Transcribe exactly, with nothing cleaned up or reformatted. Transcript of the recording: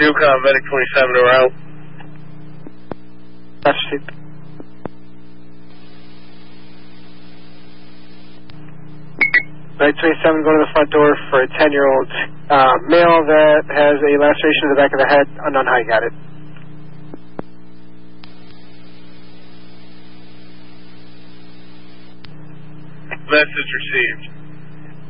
Newcom, Medic twenty-seven, we're out. That's Medic twenty-seven, go to the front door for a ten-year-old uh, male that has a laceration in the back of the head, unknown height, got it. Message received.